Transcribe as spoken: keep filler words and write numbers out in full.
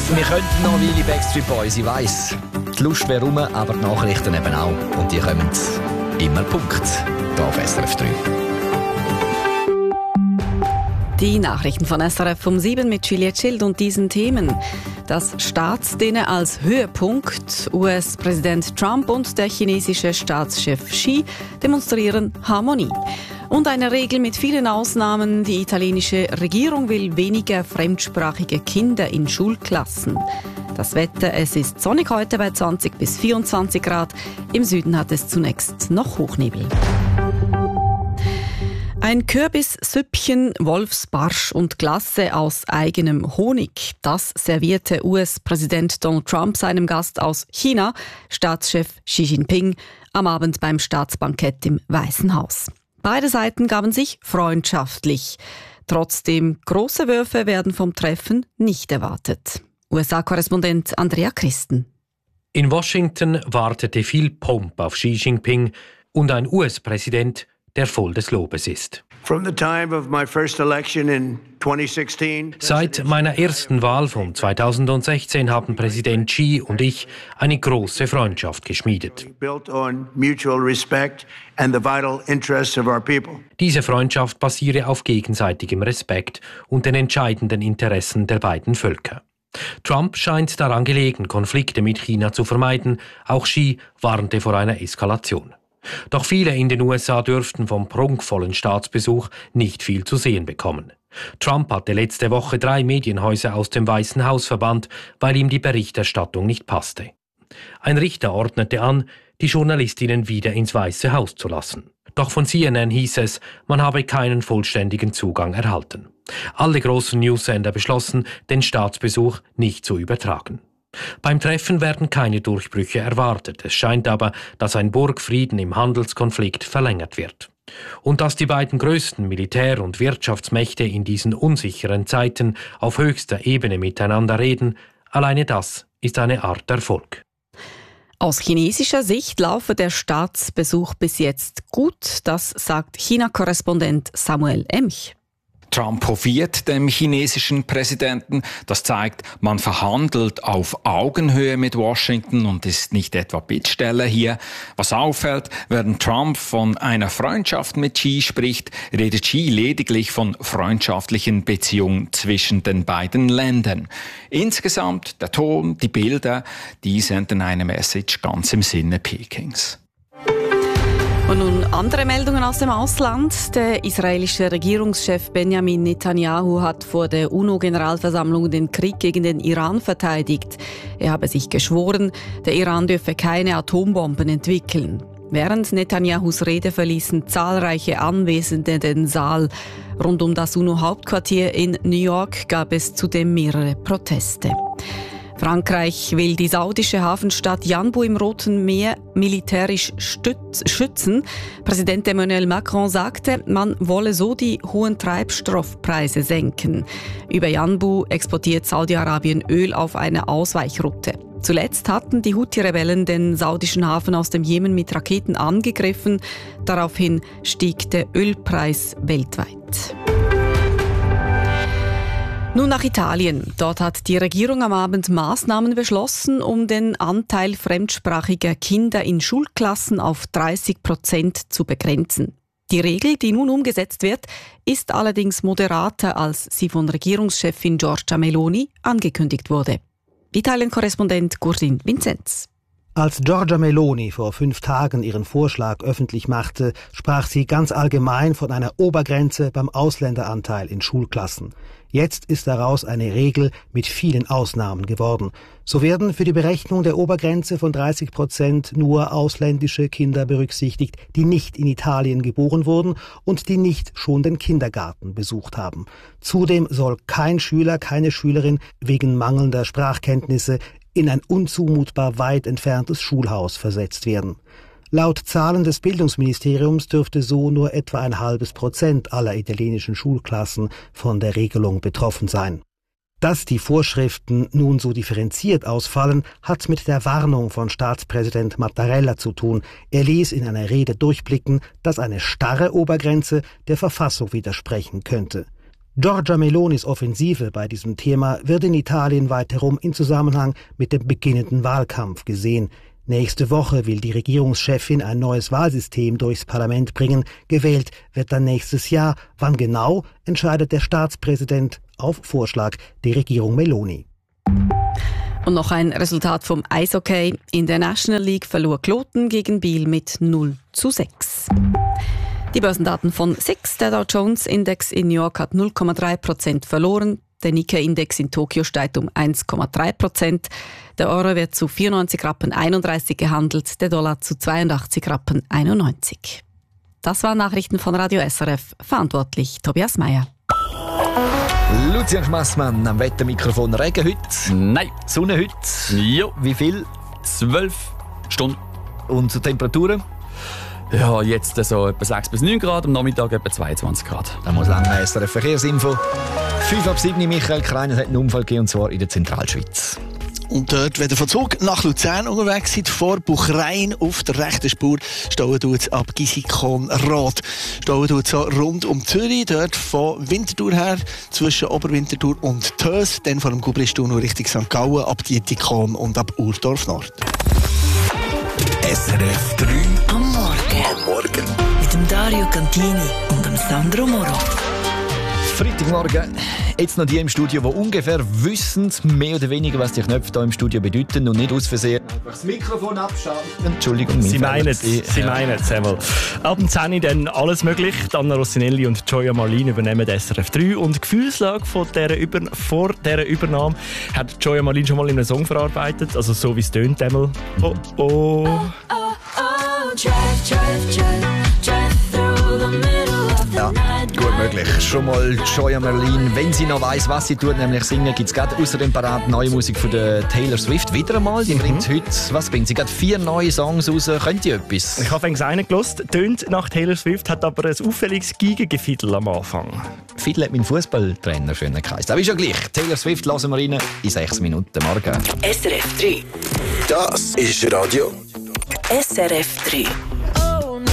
Wir könnten noch eine Weile Backstreet Boys, ich weiss. Die Lust wäre rum, aber die Nachrichten eben auch. Und die kommen immer Punkt hier auf S R F drei. Die Nachrichten von S R F um sieben mit Juliette Schild und diesen Themen. Das Staatsdinner als Höhepunkt. U S-Präsident Trump und der chinesische Staatschef Xi demonstrieren Harmonie. Und eine Regel mit vielen Ausnahmen. Die italienische Regierung will weniger fremdsprachige Kinder in Schulklassen. Das Wetter, es ist sonnig heute bei zwanzig bis vierundzwanzig Grad. Im Süden hat es zunächst noch Hochnebel. Ein Kürbissüppchen, Wolfsbarsch und Glasse aus eigenem Honig. Das servierte U S-Präsident Donald Trump seinem Gast aus China, Staatschef Xi Jinping, am Abend beim Staatsbankett im Weißen Haus. Beide Seiten gaben sich freundschaftlich. Trotzdem, große Würfe werden vom Treffen nicht erwartet. U S A-Korrespondent Andrea Christen. In Washington wartete viel Pomp auf Xi Jinping und ein U S-Präsident, der voll des Lobes ist. Seit meiner ersten Wahl von zweitausendsechzehn haben Präsident Xi und ich eine große Freundschaft geschmiedet. Diese Freundschaft basiere auf gegenseitigem Respekt und den entscheidenden Interessen der beiden Völker. Trump scheint daran gelegen, Konflikte mit China zu vermeiden. Auch Xi warnte vor einer Eskalation. Doch viele in den U S A dürften vom prunkvollen Staatsbesuch nicht viel zu sehen bekommen. Trump hatte letzte Woche drei Medienhäuser aus dem Weißen Haus verbannt, weil ihm die Berichterstattung nicht passte. Ein Richter ordnete an, die Journalistinnen wieder ins Weiße Haus zu lassen. Doch von C N N hieß es, man habe keinen vollständigen Zugang erhalten. Alle großen Newssender beschlossen, den Staatsbesuch nicht zu übertragen. Beim Treffen werden keine Durchbrüche erwartet. Es scheint aber, dass ein Burgfrieden im Handelskonflikt verlängert wird. Und dass die beiden größten Militär- und Wirtschaftsmächte in diesen unsicheren Zeiten auf höchster Ebene miteinander reden, alleine das ist eine Art Erfolg. Aus chinesischer Sicht laufe der Staatsbesuch bis jetzt gut, das sagt China-Korrespondent Samuel Emch. Trump hofiert dem chinesischen Präsidenten. Das zeigt, man verhandelt auf Augenhöhe mit Washington und ist nicht etwa Bittsteller hier. Was auffällt, während Trump von einer Freundschaft mit Xi spricht, redet Xi lediglich von freundschaftlichen Beziehungen zwischen den beiden Ländern. Insgesamt der Ton, die Bilder, die senden eine Message ganz im Sinne Pekings. Und nun andere Meldungen aus dem Ausland. Der israelische Regierungschef Benjamin Netanyahu hat vor der UNO-Generalversammlung den Krieg gegen den Iran verteidigt. Er habe sich geschworen, der Iran dürfe keine Atombomben entwickeln. Während Netanyahus Rede verließen zahlreiche Anwesende den Saal. Rund um das UNO-Hauptquartier in New York gab es zudem mehrere Proteste. Frankreich will die saudische Hafenstadt Yanbu im Roten Meer militärisch stütz- schützen. Präsident Emmanuel Macron sagte, man wolle so die hohen Treibstoffpreise senken. Über Yanbu exportiert Saudi-Arabien Öl auf einer Ausweichroute. Zuletzt hatten die Houthi-Rebellen den saudischen Hafen aus dem Jemen mit Raketen angegriffen. Daraufhin stieg der Ölpreis weltweit. Nun nach Italien. Dort hat die Regierung am Abend Maßnahmen beschlossen, um den Anteil fremdsprachiger Kinder in Schulklassen auf dreißig Prozent zu begrenzen. Die Regel, die nun umgesetzt wird, ist allerdings moderater, als sie von Regierungschefin Giorgia Meloni angekündigt wurde. Italien-Korrespondent Gurdin Vinzenz. Als Giorgia Meloni vor fünf Tagen ihren Vorschlag öffentlich machte, sprach sie ganz allgemein von einer Obergrenze beim Ausländeranteil in Schulklassen. Jetzt ist daraus eine Regel mit vielen Ausnahmen geworden. So werden für die Berechnung der Obergrenze von dreißig Prozent nur ausländische Kinder berücksichtigt, die nicht in Italien geboren wurden und die nicht schon den Kindergarten besucht haben. Zudem soll kein Schüler, keine Schülerin wegen mangelnder Sprachkenntnisse in ein unzumutbar weit entferntes Schulhaus versetzt werden. Laut Zahlen des Bildungsministeriums dürfte so nur etwa ein halbes Prozent aller italienischen Schulklassen von der Regelung betroffen sein. Dass die Vorschriften nun so differenziert ausfallen, hat mit der Warnung von Staatspräsident Mattarella zu tun. Er ließ in einer Rede durchblicken, dass eine starre Obergrenze der Verfassung widersprechen könnte. Giorgia Melonis Offensive bei diesem Thema wird in Italien weiterum in Zusammenhang mit dem beginnenden Wahlkampf gesehen. Nächste Woche will die Regierungschefin ein neues Wahlsystem durchs Parlament bringen. Gewählt wird dann nächstes Jahr. Wann genau, entscheidet der Staatspräsident auf Vorschlag der Regierung Meloni. Und noch ein Resultat vom Eishockey. In der National League verlor Kloten gegen Biel mit null zu sechs. Die Börsendaten von S I X. Der Dow Jones Index in New York hat null Komma drei Prozent verloren. Der Nikkei-Index in Tokio steigt um eins Komma drei Prozent. Der Euro wird zu vierundneunzig Rappen einunddreißig gehandelt, der Dollar zu zweiundachtzig Rappen einundneunzig. Das waren Nachrichten von Radio S R F. Verantwortlich Tobias Meyer. Lucian Schmassmann am Wettermikrofon. Regen heute? Nein. Sonne heute? Ja. Wie viel? Zwölf Stunden. Und zur Temperaturen? Ja, jetzt so etwa sechs bis neun Grad, am Nachmittag etwa zweiundzwanzig Grad. Dann muss lange S R F Verkehrsinfo. fünf ab sieben Michael Kreiner hat einen Unfall gegeben, und zwar in der Zentralschweiz. Und dort, wenn ihr von Zug nach Luzern unterwegs seid, vor Buchrein auf der rechten Spur, stauen tut es ab Gisikon-Rad. Stauen tut es so rund um Zürich, dort von Winterthur her, zwischen Oberwinterthur und Tös, dann von dem Gubristuhl noch Richtung Sankt Gallen, ab Dietikon und ab Urdorf Nord. S R F drei am Morgen. Am Morgen. Mit dem Dario Cantini und dem Sandro Moro. Freitagmorgen. Jetzt noch die im Studio, die ungefähr wissen, mehr oder weniger, was die Knöpfe hier im Studio bedeuten und nicht aus Versehen einfach das Mikrofon abschalten. Entschuldigung, Sie meinen es, Sie ja. meinen es einmal. Ab dem zehn Uhr dann alles möglich. Anna Rossinelli und Gioia Marlin übernehmen S R F drei. Und die Gefühlslage von dieser Über- vor dieser Übernahme hat Gioia Marlin schon mal in einem Song verarbeitet. Also so wie es tönt einmal. Oh, oh. Oh, oh, oh, drive, drive, drive, drive through the middle of the ja, night. gut möglich. Schon mal Gioia Marlin, wenn sie noch weiss, was sie tut, nämlich singen, gibt es gerade außer dem Parat neue Musik von der Taylor Swift. Wieder einmal, die mhm. bringt heute, was bringt sie? Gerade vier neue Songs raus. Könnt ihr etwas? Ich habe einen gehört, tönt nach Taylor Swift, hat aber ein auffälliges Gigengefiedel am Anfang. Fiedel hat mein Fußballtrainer schön geheißen. Aber ist ja gleich. Taylor Swift lassen wir rein in sechs Minuten morgen. S R F drei. Das ist Radio S R F drei.